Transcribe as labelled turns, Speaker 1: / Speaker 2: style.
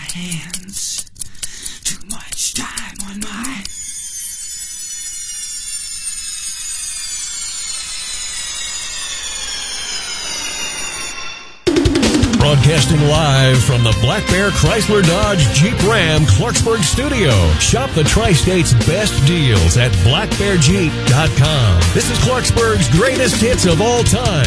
Speaker 1: hands. Too much time on my...
Speaker 2: Broadcasting live from the Black Bear Chrysler Dodge Jeep Ram Clarksburg studio. Shop the Tri-State's best deals at blackbearjeep.com. This is Clarksburg's greatest hits of all time.